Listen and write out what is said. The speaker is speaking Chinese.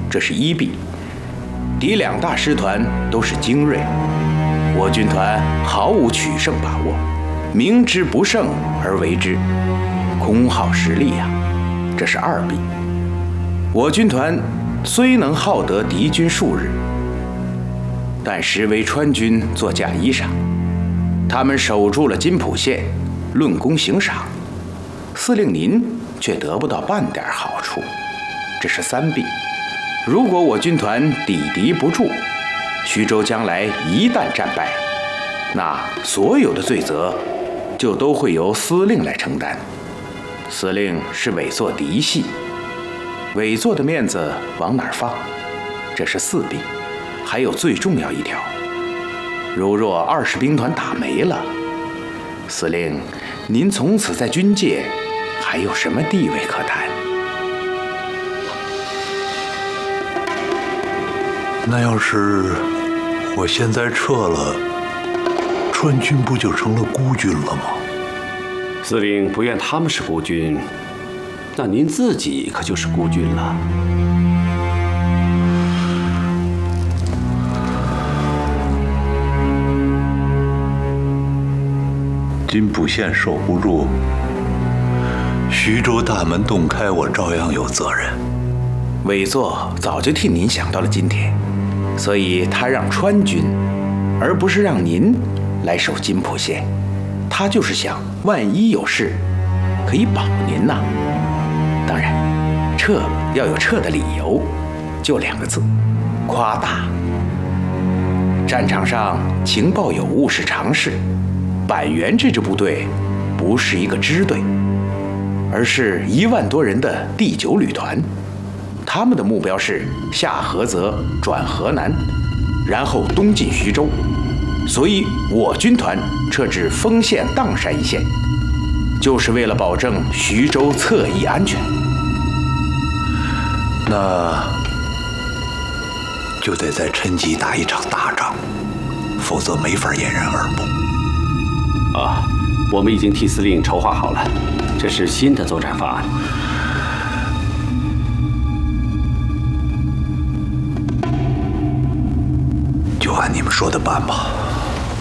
这是一弊。敌两大师团都是精锐，我军团毫无取胜把握，明知不胜而为之，空耗实力呀，这是二弊。我军团虽能耗得敌军数日，但实为川军做嫁衣裳，他们守住了津浦县，论功行赏，司令您却得不到半点好处，这是三弊。如果我军团抵敌不住，徐州将来一旦战败，那所有的罪责就都会由司令来承担。司令是委座嫡系，委座的面子往哪儿放？这是四弊。还有最重要一条，如若20兵团打没了，司令您从此在军界还有什么地位可谈？ 那要是我现在撤了，川军不就成了孤军了吗？ 司令不愿他们是孤军，那您自己可就是孤军了。 津浦县守不住，徐州大门洞开，我照样有责任。 委座早就替您想到了今天，所以他让川军，而不是让您来守津浦县。他就是想，万一有事，可以保您呐。当然，撤要有撤的理由，就2个字：夸大。战场上情报有误是常事。板垣这支部队不是一个支队，而是1万多人的第9旅团，他们的目标是下菏泽转河南，然后东进徐州，所以我军团撤至丰县砀山一线，就是为了保证徐州侧翼安全。 那就得在陈集打一场大仗，否则没法掩人耳目。 我们已经替司令筹划好了，这是新的作战方案。 就按你们说的办吧。